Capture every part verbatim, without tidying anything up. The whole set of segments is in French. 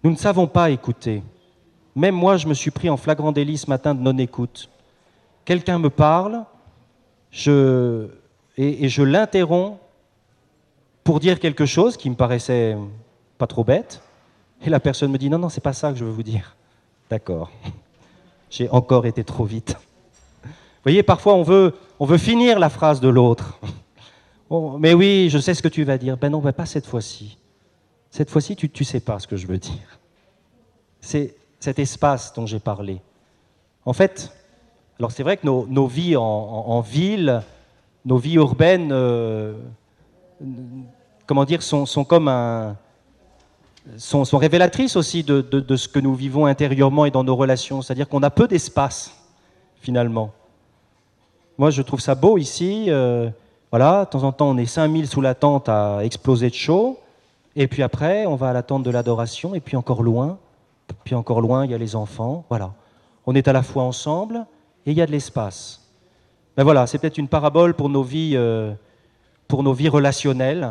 Nous ne savons pas écouter. Même moi, je me suis pris en flagrant délit ce matin de non-écoute. Quelqu'un me parle, je, et, et je l'interromps pour dire quelque chose qui me paraissait pas trop bête, et la personne me dit « Non, non, c'est pas ça que je veux vous dire. » D'accord. J'ai encore été trop vite. Vous voyez, parfois on veut, on veut finir la phrase de l'autre. Oh, mais oui, je sais ce que tu vas dire. Ben non, ben pas cette fois-ci. Cette fois-ci, tu ne sais pas ce que je veux dire. C'est cet espace dont j'ai parlé. En fait, alors c'est vrai que nos, nos vies en, en, en ville, nos vies urbaines, euh, comment dire, sont, sont comme un... Sont, sont révélatrices aussi de, de, de ce que nous vivons intérieurement et dans nos relations. C'est-à-dire qu'on a peu d'espace, finalement. Moi, je trouve ça beau ici. Euh, voilà, de temps en temps, on est cinq mille sous la tente à exploser de chaud. Et puis après, on va à la tente de l'adoration. Et puis encore loin, puis encore loin, il y a les enfants. Voilà. On est à la fois ensemble et il y a de l'espace. Ben voilà, c'est peut-être une parabole pour nos vies, euh, pour nos vies relationnelles.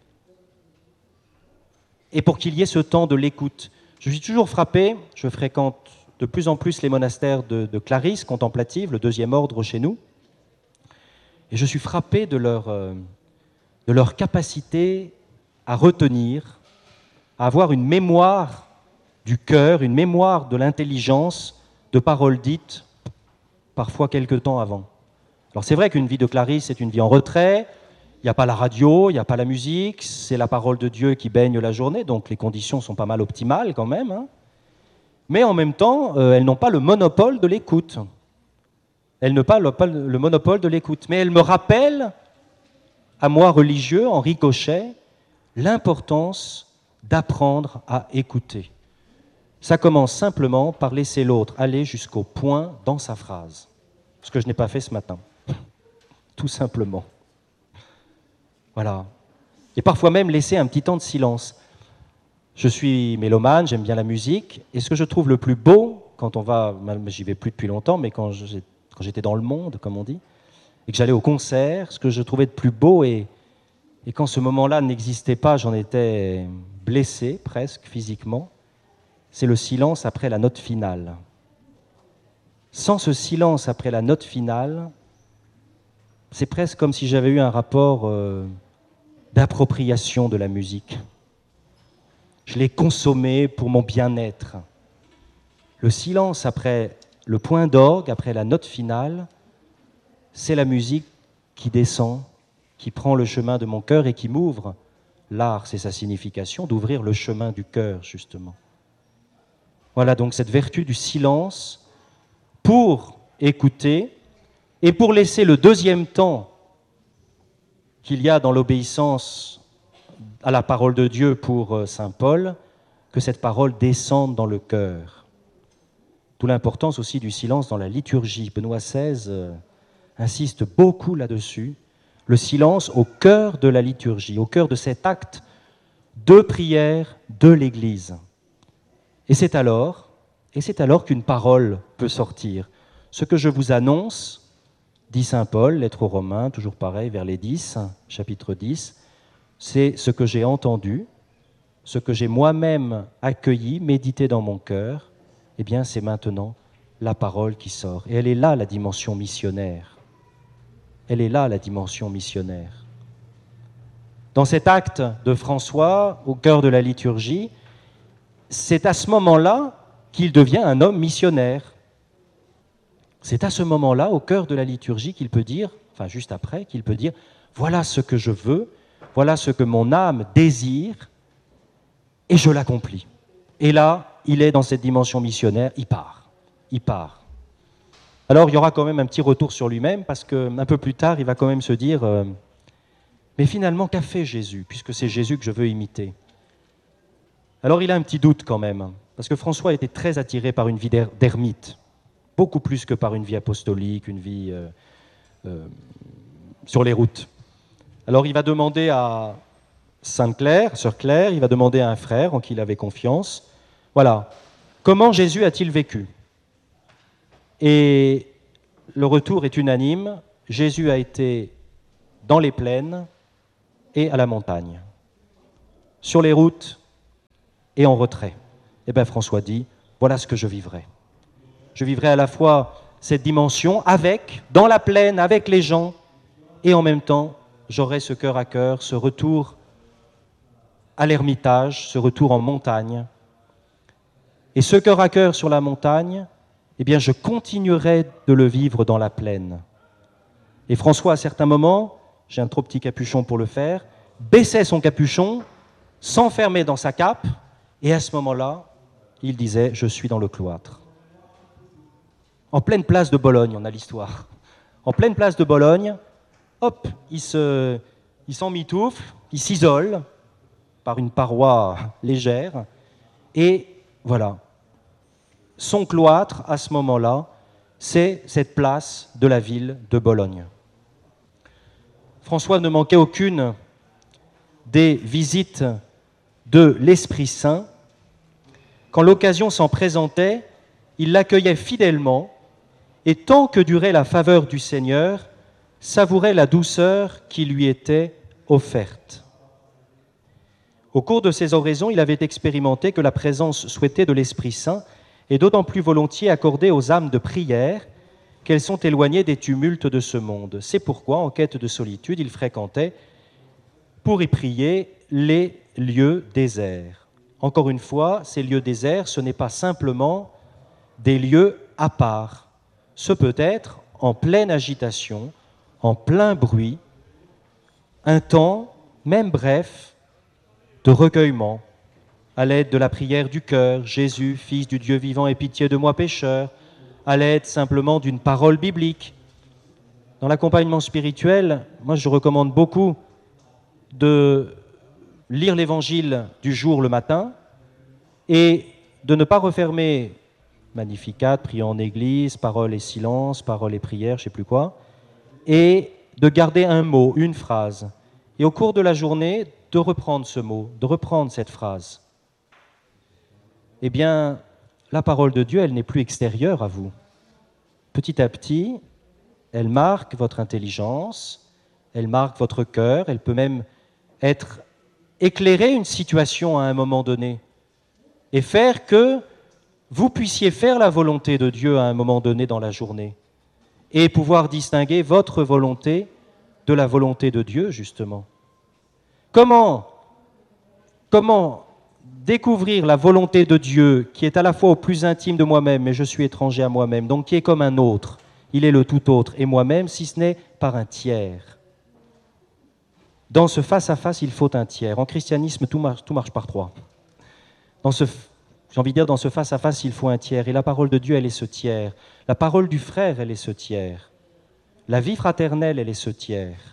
Et pour qu'il y ait ce temps de l'écoute. Je suis toujours frappé, je fréquente de plus en plus les monastères de, de Clarisse contemplative, le deuxième ordre chez nous, et je suis frappé de leur, euh, de leur capacité à retenir, à avoir une mémoire du cœur, une mémoire de l'intelligence, de paroles dites, parfois quelque temps avant. Alors c'est vrai qu'une vie de Clarisse, c'est une vie en retrait. Il n'y a pas la radio, il n'y a pas la musique, c'est la parole de Dieu qui baigne la journée, donc les conditions sont pas mal optimales quand même. Hein. Mais en même temps, euh, elles n'ont pas le monopole de l'écoute. Elles n'ont pas le, pas le monopole de l'écoute. Mais elles me rappellent, à moi religieux, en ricochet, l'importance d'apprendre à écouter. Ça commence simplement par laisser l'autre aller jusqu'au point dans sa phrase. Ce que je n'ai pas fait ce matin. Tout simplement. Voilà. Et parfois même laisser un petit temps de silence. Je suis mélomane, j'aime bien la musique, et ce que je trouve le plus beau, quand on va, j'y vais plus depuis longtemps, mais quand j'étais dans le monde, comme on dit, et que j'allais au concert, ce que je trouvais de plus beau, et, et quand ce moment-là n'existait pas, j'en étais blessé, presque, physiquement, c'est le silence après la note finale. Sans ce silence après la note finale, c'est presque comme si j'avais eu un rapport euh, d'appropriation de la musique. Je l'ai consommé pour mon bien-être. Le silence après le point d'orgue, après la note finale, c'est la musique qui descend, qui prend le chemin de mon cœur et qui m'ouvre. L'art, c'est sa signification, d'ouvrir le chemin du cœur, justement. Voilà donc cette vertu du silence pour écouter et pour laisser le deuxième temps qu'il y a dans l'obéissance à la parole de Dieu pour saint Paul, que cette parole descende dans le cœur. D'où l'importance aussi du silence dans la liturgie. Benoît seize euh, insiste beaucoup là-dessus. Le silence au cœur de la liturgie, au cœur de cet acte de prière de l'Église. Et c'est alors, et c'est alors qu'une parole peut sortir. Ce que je vous annonce, dit saint Paul, lettre aux Romains, toujours pareil, vers les dix, chapitre dix, c'est ce que j'ai entendu, ce que j'ai moi-même accueilli, médité dans mon cœur, eh bien c'est maintenant la parole qui sort. Et elle est là, la dimension missionnaire. Elle est là, la dimension missionnaire. Dans cet acte de François, au cœur de la liturgie, c'est à ce moment-là qu'il devient un homme missionnaire. C'est à ce moment-là, au cœur de la liturgie, qu'il peut dire, enfin juste après, qu'il peut dire « Voilà ce que je veux, voilà ce que mon âme désire, et je l'accomplis. » Et là, il est dans cette dimension missionnaire, il part, il part. Alors, il y aura quand même un petit retour sur lui-même, parce qu'un peu plus tard, il va quand même se dire euh, « Mais finalement, qu'a fait Jésus, puisque c'est Jésus que je veux imiter ?» Alors, il a un petit doute quand même, parce que François était très attiré par une vie d'ermite, beaucoup plus que par une vie apostolique, une vie euh, euh, sur les routes. Alors il va demander à Sainte Claire, Sœur Claire, il va demander à un frère en qui il avait confiance, voilà, comment Jésus a-t-il vécu? Et le retour est unanime, Jésus a été dans les plaines et à la montagne, sur les routes et en retrait. Eh bien, François dit, voilà ce que je vivrai. Je vivrai à la fois cette dimension avec, dans la plaine, avec les gens, et en même temps, j'aurai ce cœur à cœur, ce retour à l'ermitage, ce retour en montagne. Et ce cœur à cœur sur la montagne, eh bien, je continuerai de le vivre dans la plaine. Et François, à certains moments, j'ai un trop petit capuchon pour le faire, baissait son capuchon, s'enfermait dans sa cape, et à ce moment-là, il disait « Je suis dans le cloître ». En pleine place de Bologne, on a l'histoire. En pleine place de Bologne, hop, il se, il s'emmitoufle, il s'isole par une paroi légère, et voilà. Son cloître, à ce moment-là, c'est cette place de la ville de Bologne. François ne manquait aucune des visites de l'Esprit Saint. Quand l'occasion s'en présentait, il l'accueillait fidèlement et tant que durait la faveur du Seigneur, savourait la douceur qui lui était offerte. Au cours de ses oraisons, il avait expérimenté que la présence souhaitée de l'Esprit Saint est d'autant plus volontiers accordée aux âmes de prière qu'elles sont éloignées des tumultes de ce monde. C'est pourquoi, en quête de solitude, il fréquentait, pour y prier, les lieux déserts. Encore une fois, ces lieux déserts, ce n'est pas simplement des lieux à part. Ce peut être en pleine agitation, en plein bruit, un temps, même bref, de recueillement, à l'aide de la prière du cœur, Jésus, Fils du Dieu vivant, aie pitié de moi pécheur, à l'aide simplement d'une parole biblique. Dans l'accompagnement spirituel, moi je recommande beaucoup de lire l'évangile du jour le matin et de ne pas refermer Magnificat, prier en église, parole et silence, parole et prière, je ne sais plus quoi, et de garder un mot, une phrase. Et au cours de la journée, de reprendre ce mot, de reprendre cette phrase. Eh bien, la parole de Dieu, elle n'est plus extérieure à vous. Petit à petit, elle marque votre intelligence, elle marque votre cœur, elle peut même être éclairer une situation à un moment donné et faire que vous puissiez faire la volonté de Dieu à un moment donné dans la journée et pouvoir distinguer votre volonté de la volonté de Dieu, justement. Comment, comment découvrir la volonté de Dieu qui est à la fois au plus intime de moi-même, mais je suis étranger à moi-même, donc qui est comme un autre, il est le tout autre, et moi-même, si ce n'est par un tiers. Dans ce face-à-face, il faut un tiers. En christianisme, tout marche, tout marche par trois. Dans ce J'ai envie de dire, dans ce face-à-face, il faut un tiers. Et la parole de Dieu, elle est ce tiers. La parole du frère, elle est ce tiers. La vie fraternelle, elle est ce tiers.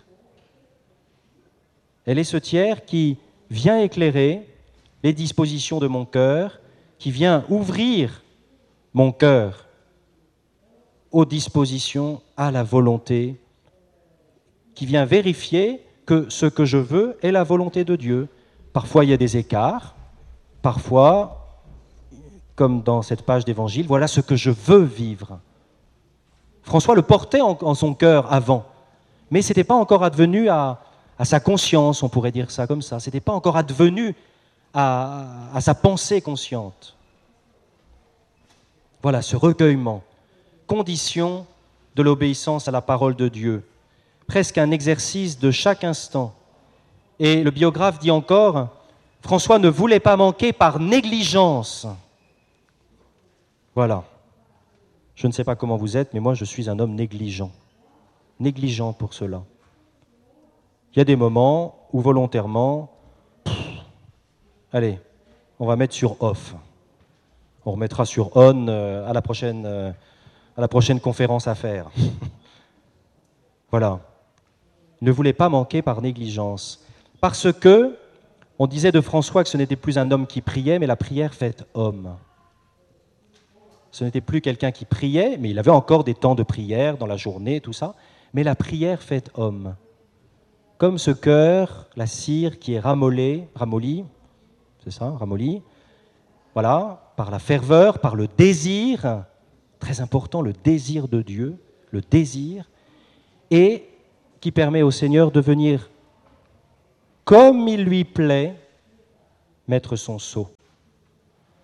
Elle est ce tiers qui vient éclairer les dispositions de mon cœur, qui vient ouvrir mon cœur aux dispositions, à la volonté, qui vient vérifier que ce que je veux est la volonté de Dieu. Parfois, il y a des écarts. Parfois, comme dans cette page d'évangile, voilà ce que je veux vivre. François le portait en, en son cœur avant, mais ce n'était pas encore advenu à, à sa conscience, on pourrait dire ça comme ça, ce n'était pas encore advenu à, à sa pensée consciente. Voilà ce recueillement, condition de l'obéissance à la parole de Dieu, presque un exercice de chaque instant. Et le biographe dit encore, François ne voulait pas manquer par négligence. Voilà. Je ne sais pas comment vous êtes, mais moi je suis un homme négligent. Négligent pour cela. Il y a des moments où volontairement, pff, allez, on va mettre sur off. On remettra sur on euh, à la prochaine, euh, à la prochaine conférence à faire. Voilà. Ne voulait pas manquer par négligence. Parce que, on disait de François que ce n'était plus un homme qui priait, mais la prière faite homme. Ce n'était plus quelqu'un qui priait, mais il avait encore des temps de prière dans la journée, tout ça, mais la prière faite homme. Comme ce cœur, la cire qui est ramolée, ramollie, c'est ça, ramollie, voilà, par la ferveur, par le désir, très important, le désir de Dieu, le désir, et qui permet au Seigneur de venir, comme il lui plaît, mettre son sceau.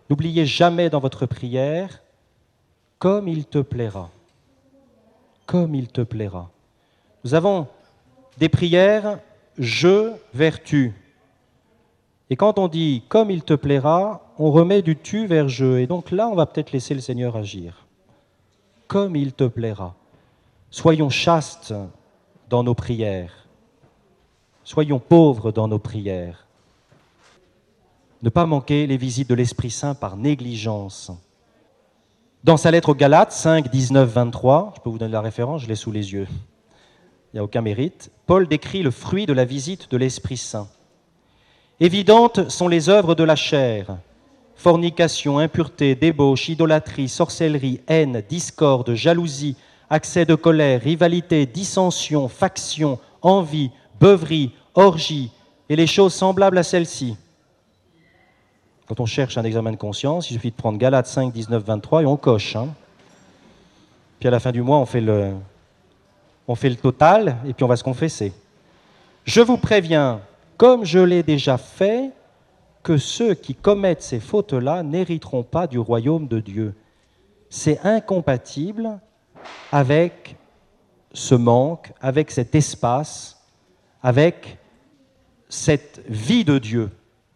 N'oubliez jamais dans votre prière, comme il te plaira. Comme il te plaira. Nous avons des prières, je, vertu. Et quand on dit « comme il te plaira », on remet du « tu » vers « je ». Et donc là, on va peut-être laisser le Seigneur agir. Comme il te plaira. Soyons chastes dans nos prières. Soyons pauvres dans nos prières. Ne pas manquer les visites de l'Esprit Saint par négligence. Dans sa lettre aux Galates, cinq, dix-neuf, vingt-trois, je peux vous donner la référence, je l'ai sous les yeux, il n'y a aucun mérite, Paul décrit le fruit de la visite de l'Esprit Saint. Évidentes sont les œuvres de la chair, fornication, impureté, débauche, idolâtrie, sorcellerie, haine, discorde, jalousie, accès de colère, rivalité, dissension, faction, envie, beuverie, orgie et les choses semblables à celles-ci. Quand on cherche un examen de conscience, il suffit de prendre Galates cinq, dix-neuf, vingt-trois et on coche. Hein. Puis à la fin du mois, on fait, le, on fait le total et puis on va se confesser. Je vous préviens, comme je l'ai déjà fait, que ceux qui commettent ces fautes-là n'hériteront pas du royaume de Dieu. C'est incompatible avec ce manque, avec cet espace, avec cette vie de Dieu.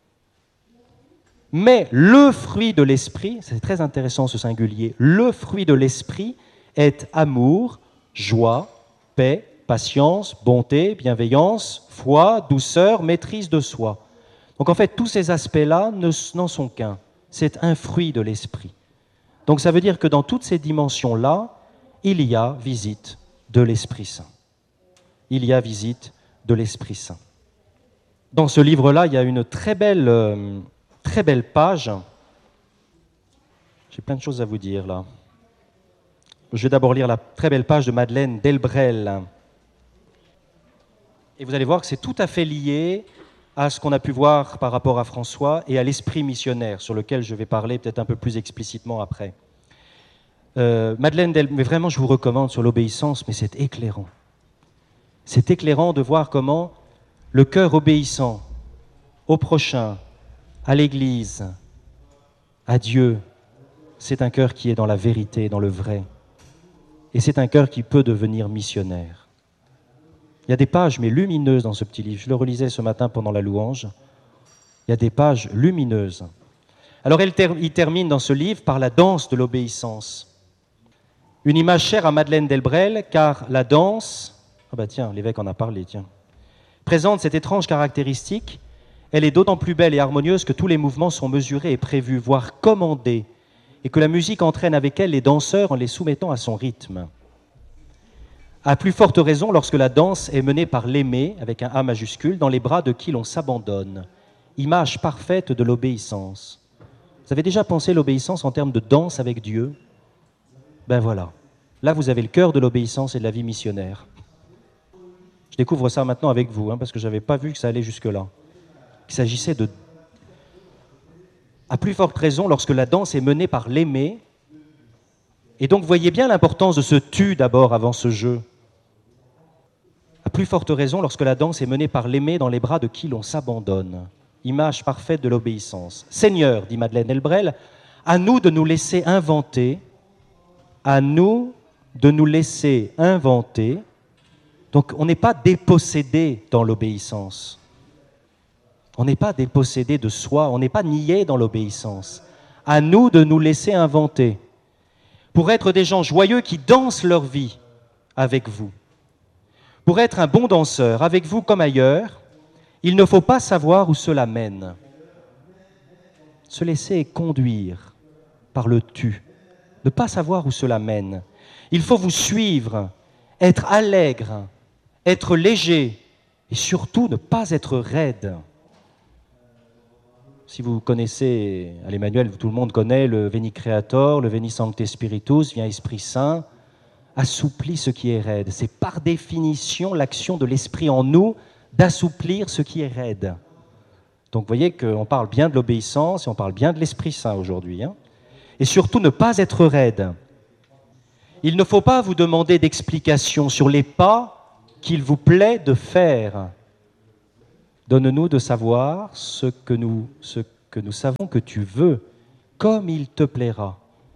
Mais le fruit de l'esprit, c'est très intéressant ce singulier, le fruit de l'esprit est amour, joie, paix, patience, bonté, bienveillance, foi, douceur, maîtrise de soi. Donc en fait, tous ces aspects-là n'en sont qu'un. C'est un fruit de l'esprit. Donc ça veut dire que dans toutes ces dimensions-là, il y a visite de l'Esprit Saint. Il y a visite de l'Esprit Saint. Dans ce livre-là, il y a une très belle... Euh, Très belle page. J'ai plein de choses à vous dire là. Je vais d'abord lire la très belle page de Madeleine Delbrel. Et vous allez voir que c'est tout à fait lié à ce qu'on a pu voir par rapport à François et à l'esprit missionnaire, sur lequel je vais parler peut-être un peu plus explicitement après. Euh, Madeleine Delbrel, mais vraiment je vous recommande sur l'obéissance, mais c'est éclairant. C'est éclairant de voir comment le cœur obéissant au prochain, à l'Église, à Dieu, c'est un cœur qui est dans la vérité, dans le vrai. Et c'est un cœur qui peut devenir missionnaire. Il y a des pages, mais lumineuses dans ce petit livre. Je le relisais ce matin pendant la louange. Il y a des pages lumineuses. Alors il termine dans ce livre par la danse de l'obéissance. Une image chère à Madeleine Delbrel, car la danse, ah bah tiens, l'évêque en a parlé, tiens, présente cette étrange caractéristique. Elle est d'autant plus belle et harmonieuse que tous les mouvements sont mesurés et prévus, voire commandés, et que la musique entraîne avec elle les danseurs en les soumettant à son rythme. À plus forte raison lorsque la danse est menée par l'aimé, avec un A majuscule, dans les bras de qui l'on s'abandonne, image parfaite de l'obéissance. Vous avez déjà pensé l'obéissance en termes de danse avec Dieu? Ben voilà, là vous avez le cœur de l'obéissance et de la vie missionnaire. Je découvre ça maintenant avec vous, hein, parce que je n'avais pas vu que ça allait jusque-là. Il s'agissait de... À plus forte raison, lorsque la danse est menée par l'aimé, et donc voyez bien l'importance de ce « tu » d'abord avant ce « je ». À plus forte raison, lorsque la danse est menée par l'aimé dans les bras de qui l'on s'abandonne. Image parfaite de l'obéissance. Seigneur, dit Madeleine Delbrel, à nous de nous laisser inventer, à nous de nous laisser inventer. Donc on n'est pas dépossédé dans l'obéissance. On n'est pas dépossédé de soi, on n'est pas nié dans l'obéissance. À nous de nous laisser inventer, pour être des gens joyeux qui dansent leur vie avec vous. Pour être un bon danseur, avec vous comme ailleurs, il ne faut pas savoir où cela mène. Se laisser conduire par le tu, ne pas savoir où cela mène. Il faut vous suivre, être allègre, être léger et surtout ne pas être raide. Si vous connaissez, à l'Emmanuel, tout le monde connaît le Veni Creator, le Veni Sancte Spiritus, vient Esprit Saint, assouplit ce qui est raide. C'est par définition l'action de l'Esprit en nous d'assouplir ce qui est raide. Donc vous voyez qu'on parle bien de l'obéissance et on parle bien de l'Esprit Saint aujourd'hui. Hein. Et surtout ne pas être raide. Il ne faut pas vous demander d'explications sur les pas qu'il vous plaît de faire. Donne-nous de savoir ce que nous, ce que nous savons que tu veux, comme il te plaira.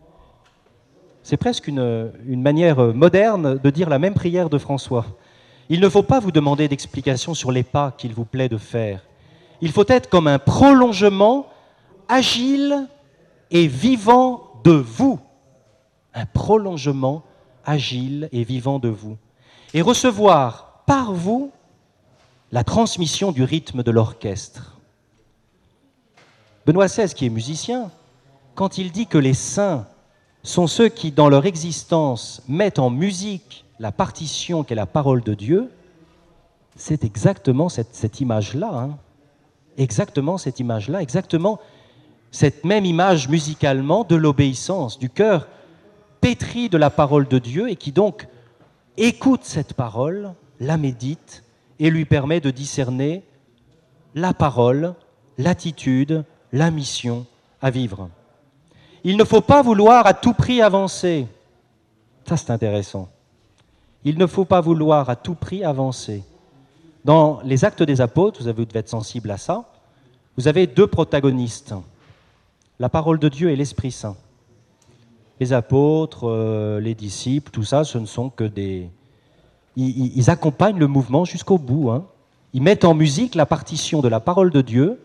C'est presque une, une manière moderne de dire la même prière de François. Il ne faut pas vous demander d'explications sur les pas qu'il vous plaît de faire. Il faut être comme un prolongement agile et vivant de vous. Un prolongement agile et vivant de vous. Et recevoir par vous la transmission du rythme de l'orchestre. Benoît seize, qui est musicien, quand il dit que les saints sont ceux qui, dans leur existence, mettent en musique la partition qu'est la parole de Dieu, c'est exactement cette, cette image-là. Hein. Exactement cette image-là, exactement cette même image musicalement de l'obéissance, du cœur pétri de la parole de Dieu et qui donc écoute cette parole, la médite et lui permet de discerner la parole, l'attitude, la mission à vivre. Il ne faut pas vouloir à tout prix avancer. Ça, c'est intéressant. Il ne faut pas vouloir à tout prix avancer. Dans les Actes des Apôtres, vous devez être sensible à ça, vous avez deux protagonistes, la parole de Dieu et l'Esprit Saint. Les apôtres, euh, les disciples, tout ça, ce ne sont que des... Ils, ils accompagnent le mouvement jusqu'au bout. Hein. Ils mettent en musique la partition de la parole de Dieu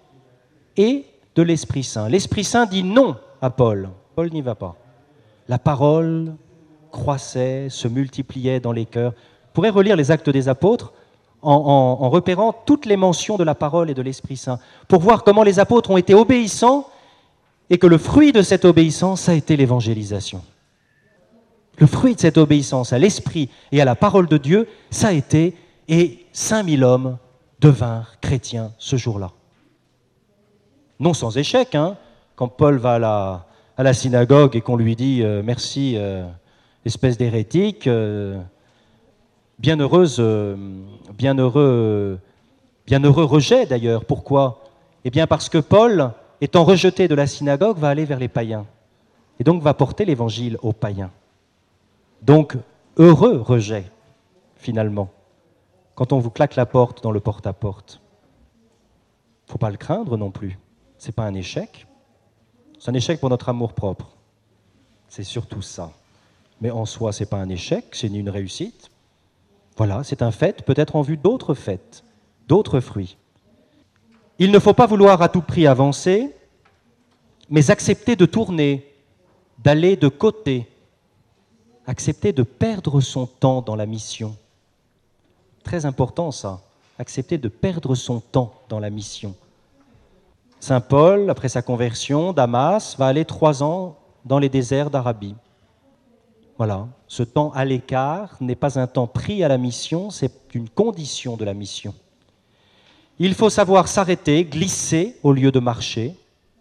et de l'Esprit Saint. L'Esprit Saint dit non à Paul. Paul n'y va pas. La parole croissait, se multipliait dans les cœurs. Vous pourrez relire les Actes des Apôtres en, en, en repérant toutes les mentions de la parole et de l'Esprit Saint, pour voir comment les apôtres ont été obéissants et que le fruit de cette obéissance a été l'évangélisation. Le fruit de cette obéissance à l'Esprit et à la parole de Dieu, ça a été, et cinq mille hommes devinrent chrétiens ce jour-là. Non sans échec, hein, quand Paul va à la, à la synagogue et qu'on lui dit euh, « Merci, euh, espèce d'hérétique euh, », bienheureuse, euh, bienheureux, bienheureux rejet d'ailleurs. Pourquoi ? Eh bien parce que Paul, étant rejeté de la synagogue, va aller vers les païens et donc va porter l'évangile aux païens. Donc, heureux rejet, finalement, quand on vous claque la porte dans le porte-à-porte. Il ne faut pas le craindre non plus. Ce n'est pas un échec. C'est un échec pour notre amour-propre. C'est surtout ça. Mais en soi, ce n'est pas un échec, c'est ni une réussite. Voilà, c'est un fait, peut-être en vue d'autres fêtes, d'autres fruits. Il ne faut pas vouloir à tout prix avancer, mais accepter de tourner, d'aller de côté, accepter de perdre son temps dans la mission. Très important ça, accepter de perdre son temps dans la mission. Saint Paul, après sa conversion, Damas, va aller trois ans dans les déserts d'Arabie. Voilà, ce temps à l'écart n'est pas un temps pris à la mission, c'est une condition de la mission. Il faut savoir s'arrêter, glisser au lieu de marcher.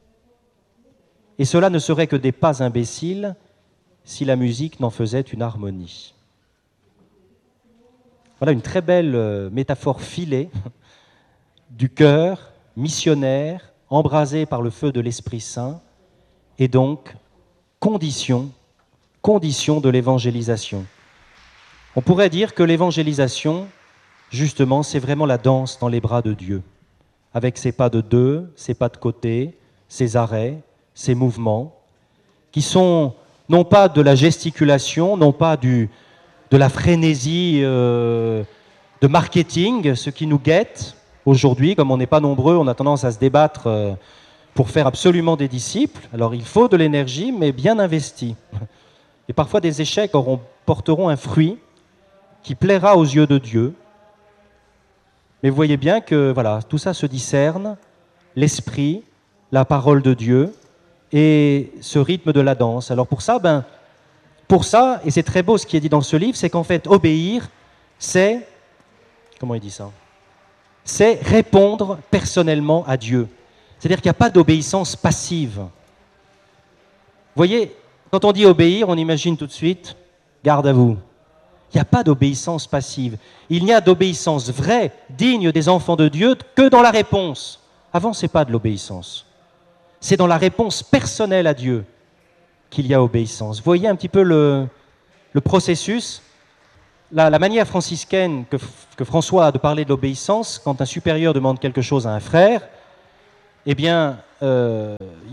Et cela ne serait que des pas imbéciles si la musique n'en faisait une harmonie. Voilà une très belle métaphore filée du cœur missionnaire, embrasé par le feu de l'Esprit Saint, et donc condition, condition de l'évangélisation. On pourrait dire que l'évangélisation, justement, c'est vraiment la danse dans les bras de Dieu, avec ses pas de deux, ses pas de côté, ses arrêts, ses mouvements, qui sont non pas de la gesticulation, non pas du, de la frénésie euh, de marketing, ce qui nous guette aujourd'hui. Comme on n'est pas nombreux, on a tendance à se débattre euh, pour faire absolument des disciples. Alors il faut de l'énergie, mais bien investie. Et parfois des échecs auront, porteront un fruit qui plaira aux yeux de Dieu. Mais vous voyez bien que voilà, tout ça se discerne, l'esprit, la parole de Dieu et ce rythme de la danse. Alors pour ça, ben, pour ça, et c'est très beau ce qui est dit dans ce livre, c'est qu'en fait, obéir, c'est, comment il dit ça ? C'est répondre personnellement à Dieu. C'est-à-dire qu'il n'y a pas d'obéissance passive. Vous voyez, quand on dit obéir, on imagine tout de suite, garde à vous. Il n'y a pas d'obéissance passive. Il n'y a d'obéissance vraie, digne des enfants de Dieu, que dans la réponse. Avant, ce n'est pas de l'obéissance. C'est dans la réponse personnelle à Dieu qu'il y a obéissance. Vous voyez un petit peu le, le processus, la, la manière franciscaine que, que François a de parler de l'obéissance, quand un supérieur demande quelque chose à un frère, eh bien, euh,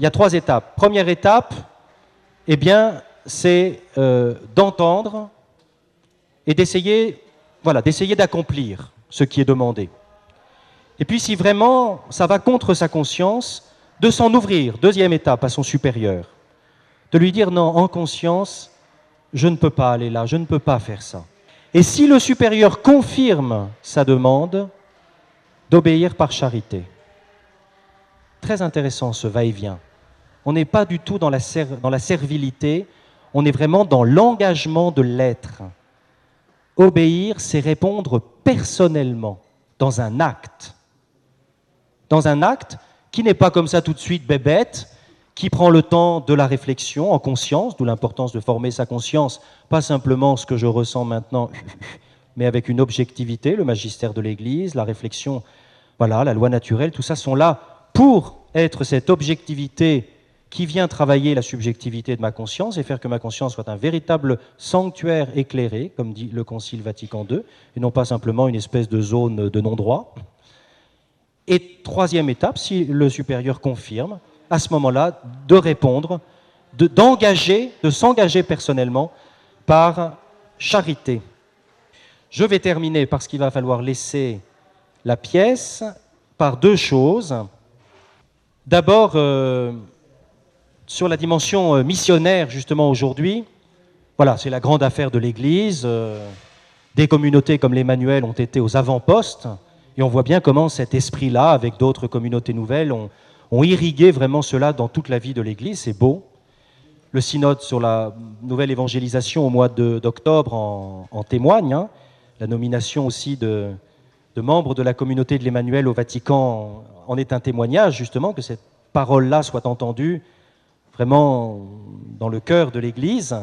il y a trois étapes. Première étape, eh bien, c'est euh, d'entendre et d'essayer, voilà, d'essayer d'accomplir ce qui est demandé. Et puis, si vraiment ça va contre sa conscience, de s'en ouvrir, deuxième étape, à son supérieur. De lui dire, non, en conscience, je ne peux pas aller là, je ne peux pas faire ça. Et si le supérieur confirme sa demande, d'obéir par charité. Très intéressant ce va-et-vient. On n'est pas du tout dans la, ser- dans la servilité, on est vraiment dans l'engagement de l'être. Obéir, c'est répondre personnellement, dans un acte. Dans un acte qui n'est pas comme ça tout de suite bébête, qui prend le temps de la réflexion en conscience, d'où l'importance de former sa conscience, pas simplement ce que je ressens maintenant, mais avec une objectivité, le magistère de l'Église, la réflexion, voilà, la loi naturelle, tout ça sont là pour être cette objectivité qui vient travailler la subjectivité de ma conscience et faire que ma conscience soit un véritable sanctuaire éclairé, comme dit le Concile Vatican deux, et non pas simplement une espèce de zone de non-droit. Et troisième étape, si le supérieur confirme, à ce moment-là, de répondre, de, d'engager, de s'engager personnellement par charité. Je vais terminer parce qu'il va falloir laisser la pièce par deux choses. D'abord, euh, sur la dimension euh, missionnaire, justement, aujourd'hui, voilà, c'est la grande affaire de l'Église. Euh, des communautés comme l'Emmanuel ont été aux avant-postes, et on voit bien comment cet esprit-là, avec d'autres communautés nouvelles, ont, ont irrigué vraiment cela dans toute la vie de l'Église. C'est beau. Le synode sur la nouvelle évangélisation au mois de, d'octobre en, en témoigne. Hein. La nomination aussi de, de membres de la communauté de l'Emmanuel au Vatican en est un témoignage, justement, que cette parole-là soit entendue vraiment dans le cœur de l'Église.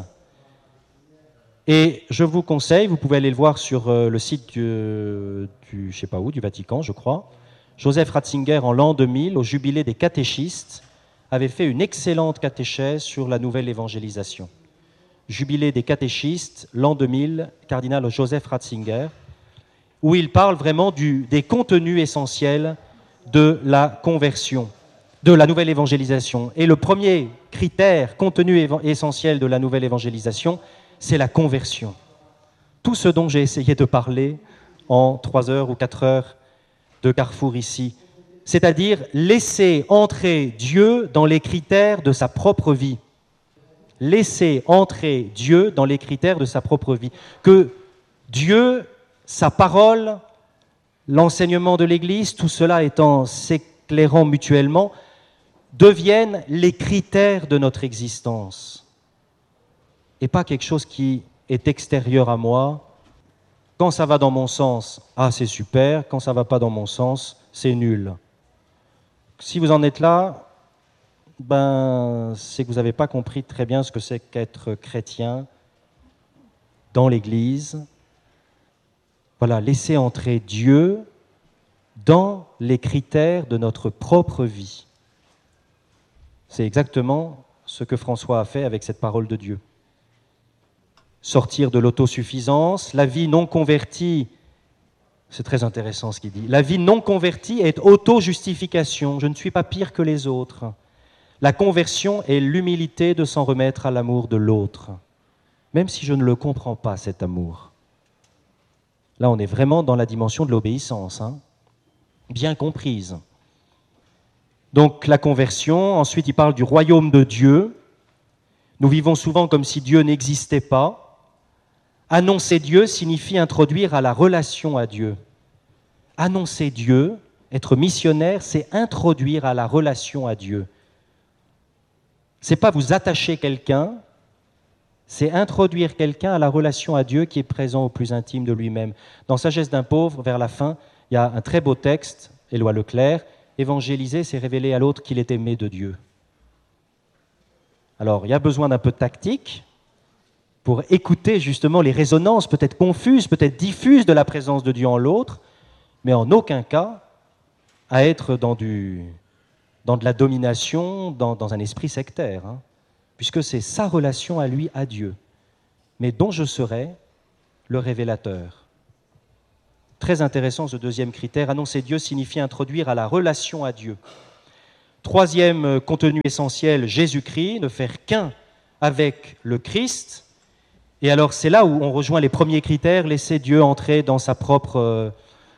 Et je vous conseille, vous pouvez aller le voir sur le site du, du je sais pas où, du Vatican, je crois. Joseph Ratzinger, en l'an deux mille, au jubilé des catéchistes, avait fait une excellente catéchèse sur la nouvelle évangélisation. Jubilé des catéchistes, l'an deux mille, cardinal Joseph Ratzinger, où il parle vraiment du, des contenus essentiels de la conversion, de la nouvelle évangélisation. Et le premier critère, contenu essentiel de la nouvelle évangélisation, c'est la conversion. Tout ce dont j'ai essayé de parler en trois heures ou quatre heures de Carrefour ici, c'est-à-dire laisser entrer Dieu dans les critères de sa propre vie. Laisser entrer Dieu dans les critères de sa propre vie. Que Dieu, sa parole, l'enseignement de l'Église, tout cela étant s'éclairant mutuellement, deviennent les critères de notre existence. Et pas quelque chose qui est extérieur à moi. Quand ça va dans mon sens, ah c'est super, quand ça ne va pas dans mon sens, c'est nul. Si vous en êtes là, ben, c'est que vous n'avez pas compris très bien ce que c'est qu'être chrétien dans l'Église. Voilà, laisser entrer Dieu dans les critères de notre propre vie. C'est exactement ce que François a fait avec cette parole de Dieu. Sortir de l'autosuffisance, la vie non convertie, c'est très intéressant ce qu'il dit, la vie non convertie est auto-justification, je ne suis pas pire que les autres. La conversion est l'humilité de s'en remettre à l'amour de l'autre, même si je ne le comprends pas, cet amour. Là, on est vraiment dans la dimension de l'obéissance, hein, bien comprise. Donc la conversion, ensuite il parle du royaume de Dieu. Nous vivons souvent comme si Dieu n'existait pas. Annoncer Dieu signifie introduire à la relation à Dieu. Annoncer Dieu, être missionnaire, c'est introduire à la relation à Dieu. Ce n'est pas vous attacher quelqu'un, c'est introduire quelqu'un à la relation à Dieu qui est présent au plus intime de lui-même. Dans Sagesse d'un pauvre, vers la fin, il y a un très beau texte, Éloi Leclerc, évangéliser, c'est révéler à l'autre qu'il est aimé de Dieu. Alors, il y a besoin d'un peu de tactique pour écouter justement les résonances peut-être confuses, peut-être diffuses de la présence de Dieu en l'autre, mais en aucun cas à être dans, du, dans de la domination, dans, dans un esprit sectaire, hein, puisque c'est sa relation à lui, à Dieu, mais dont je serai le révélateur. Très intéressant ce deuxième critère, annoncer Dieu signifie introduire à la relation à Dieu. Troisième contenu essentiel, Jésus-Christ, ne faire qu'un avec le Christ. Et alors c'est là où on rejoint les premiers critères, laisser Dieu entrer dans, sa propre,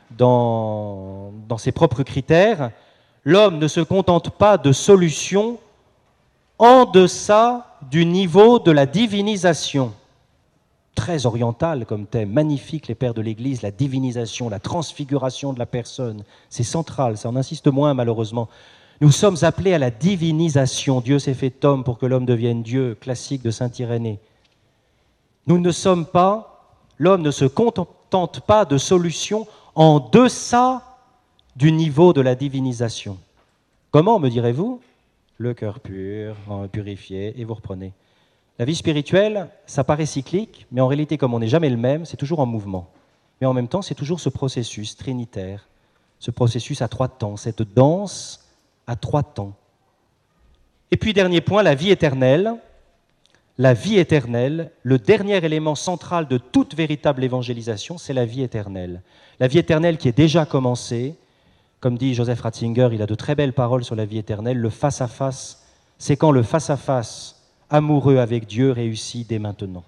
dans, dans ses propres critères. L'homme ne se contente pas de solutions en deçà du niveau de la divinisation. Très oriental comme thème, magnifique les pères de l'Église, la divinisation, la transfiguration de la personne. C'est central, ça on insiste moins malheureusement. Nous sommes appelés à la divinisation. Dieu s'est fait homme pour que l'homme devienne Dieu, classique de saint Irénée. Nous ne sommes pas, l'homme ne se contente pas de solutions en deçà du niveau de la divinisation. Comment, me direz-vous? Le cœur pur, purifié, et vous reprenez. La vie spirituelle, ça paraît cyclique, mais en réalité, comme on n'est jamais le même, c'est toujours en mouvement. Mais en même temps, c'est toujours ce processus trinitaire, ce processus à trois temps, cette danse à trois temps. Et puis, dernier point, la vie éternelle. La vie éternelle, le dernier élément central de toute véritable évangélisation, c'est la vie éternelle. La vie éternelle qui est déjà commencée, comme dit Joseph Ratzinger, il a de très belles paroles sur la vie éternelle, le face-à-face, c'est quand le face-à-face amoureux avec Dieu réussit dès maintenant.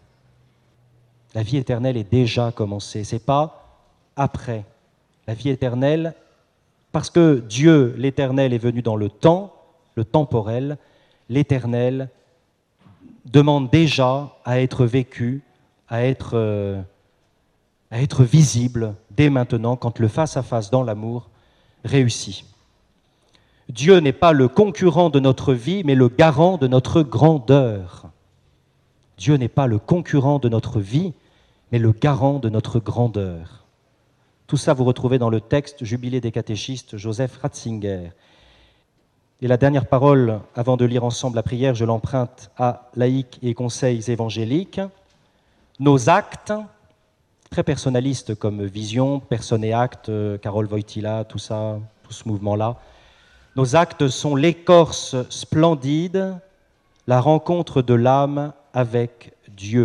La vie éternelle est déjà commencée, ce n'est pas après. La vie éternelle, parce que Dieu, l'éternel, est venu dans le temps, le temporel, l'éternel demande déjà à être vécu, à être, euh, à être visible dès maintenant, quand le face-à-face dans l'amour réussit. Dieu n'est pas le concurrent de notre vie, mais le garant de notre grandeur. Dieu n'est pas le concurrent de notre vie, mais le garant de notre grandeur. Tout ça, vous retrouvez dans le texte Jubilé des catéchistes, Joseph Ratzinger. Et la dernière parole, avant de lire ensemble la prière, je l'emprunte à laïcs et conseils évangéliques. Nos actes, très personnalistes comme Vision, Personne et Acte, Karol Wojtyla, tout ça, tout ce mouvement-là, nos actes sont l'écorce splendide, la rencontre de l'âme avec Dieu.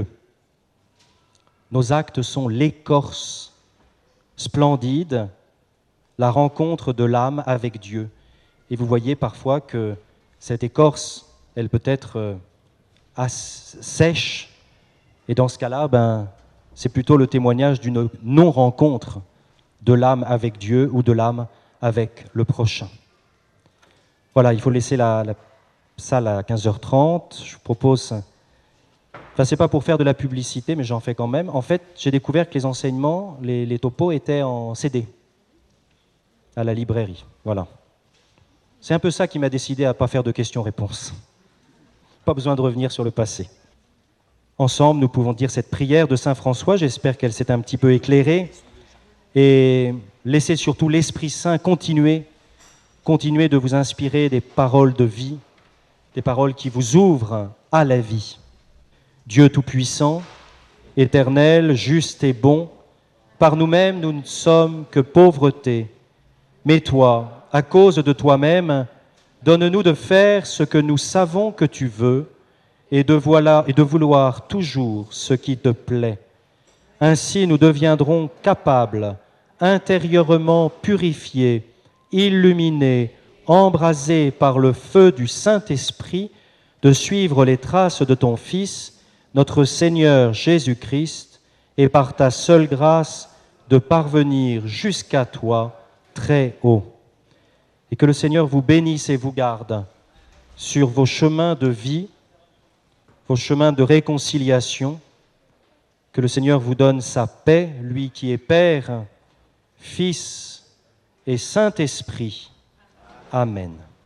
Nos actes sont l'écorce splendide, la rencontre de l'âme avec Dieu. Et vous voyez parfois que cette écorce, elle peut être euh, sèche, et dans ce cas-là, ben, c'est plutôt le témoignage d'une non-rencontre de l'âme avec Dieu ou de l'âme avec le prochain. Voilà, il faut laisser la, la salle à quinze heures trente. Je vous propose... Enfin, ce n'est pas pour faire de la publicité, mais j'en fais quand même. En fait, j'ai découvert que les enseignements, les, les topos étaient en C D à la librairie. Voilà. C'est un peu ça qui m'a décidé à ne pas faire de questions-réponses. Pas besoin de revenir sur le passé. Ensemble, nous pouvons dire cette prière de saint François. J'espère qu'elle s'est un petit peu éclairée. Et laissez surtout l'Esprit Saint continuer, continuer de vous inspirer des paroles de vie, des paroles qui vous ouvrent à la vie. Dieu Tout-Puissant, éternel, juste et bon, par nous-mêmes, nous ne sommes que pauvreté. Mais toi, à cause de toi-même, donne-nous de faire ce que nous savons que tu veux et de, voilà, et de vouloir toujours ce qui te plaît. Ainsi, nous deviendrons capables, intérieurement purifiés, illuminés, embrasés par le feu du Saint-Esprit, de suivre les traces de ton Fils, notre Seigneur Jésus-Christ, et par ta seule grâce, de parvenir jusqu'à toi très haut. Et que le Seigneur vous bénisse et vous garde sur vos chemins de vie, vos chemins de réconciliation. Que le Seigneur vous donne sa paix, lui qui est Père, Fils et Saint-Esprit. Amen.